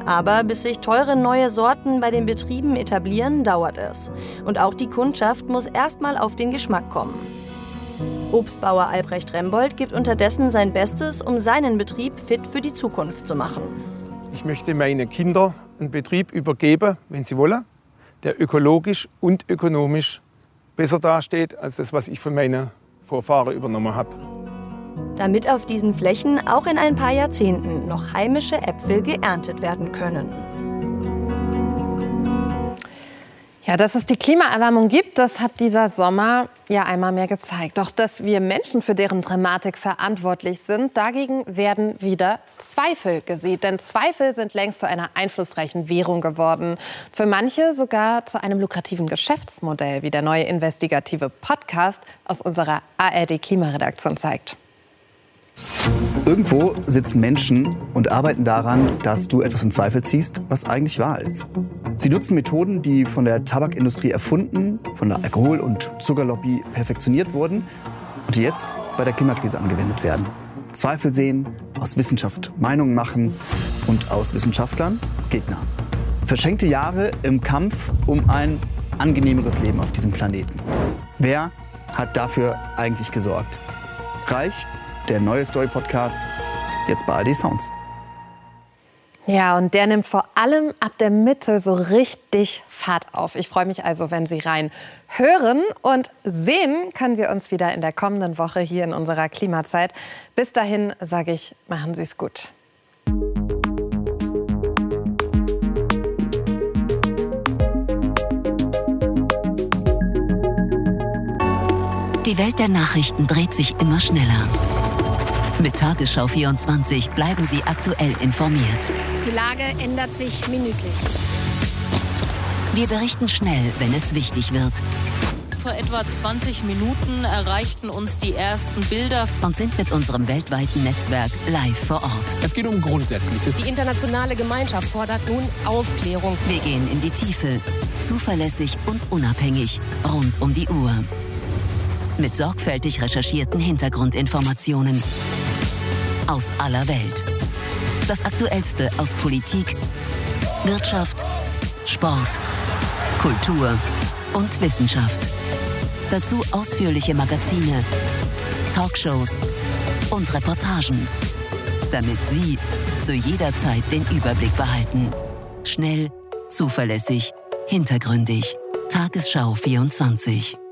Aber bis sich teure neue Sorten bei den Betrieben etablieren, dauert es. Und auch die Kundschaft muss erstmal auf den Geschmack kommen. Obstbauer Albrecht Rembold gibt unterdessen sein Bestes, um seinen Betrieb fit für die Zukunft zu machen. Ich möchte meinen Kindern einen Betrieb übergeben, wenn sie wollen, der ökologisch und ökonomisch besser dasteht als das, was ich von meinen Vorfahren übernommen habe. Damit auf diesen Flächen auch in ein paar Jahrzehnten noch heimische Äpfel geerntet werden können. Ja, dass es die Klimaerwärmung gibt, das hat dieser Sommer ja einmal mehr gezeigt. Doch dass wir Menschen für deren Dramatik verantwortlich sind, dagegen werden wieder Zweifel gesät. Denn Zweifel sind längst zu einer einflussreichen Währung geworden. Für manche sogar zu einem lukrativen Geschäftsmodell, wie der neue investigative Podcast aus unserer ARD-Klimaredaktion zeigt. Irgendwo sitzen Menschen und arbeiten daran, dass du etwas in Zweifel ziehst, was eigentlich wahr ist. Sie nutzen Methoden, die von der Tabakindustrie erfunden, von der Alkohol- und Zuckerlobby perfektioniert wurden und die jetzt bei der Klimakrise angewendet werden. Zweifel sehen, aus Wissenschaft Meinungen machen und aus Wissenschaftlern Gegner. Verschenkte Jahre im Kampf um ein angenehmeres Leben auf diesem Planeten. Wer hat dafür eigentlich gesorgt? Reich? Der neue Story-Podcast, jetzt bei ARD Sounds. Ja, und der nimmt vor allem ab der Mitte so richtig Fahrt auf. Ich freue mich also, wenn Sie rein hören. Und sehen können wir uns wieder in der kommenden Woche hier in unserer Klimazeit. Bis dahin sage ich, machen Sie es gut. Die Welt der Nachrichten dreht sich immer schneller. Mit Tagesschau 24 bleiben Sie aktuell informiert. Die Lage ändert sich minütlich. Wir berichten schnell, wenn es wichtig wird. Vor etwa 20 Minuten erreichten uns die ersten Bilder Und sind mit unserem weltweiten Netzwerk live vor Ort. Es geht um Grundsätzliches. Die internationale Gemeinschaft fordert nun Aufklärung. Wir gehen in die Tiefe, zuverlässig und unabhängig, rund um die Uhr. Mit sorgfältig recherchierten Hintergrundinformationen aus aller Welt. Das Aktuellste aus Politik, Wirtschaft, Sport, Kultur und Wissenschaft. Dazu ausführliche Magazine, Talkshows und Reportagen, damit Sie zu jeder Zeit den Überblick behalten. Schnell, zuverlässig, hintergründig. Tagesschau 24.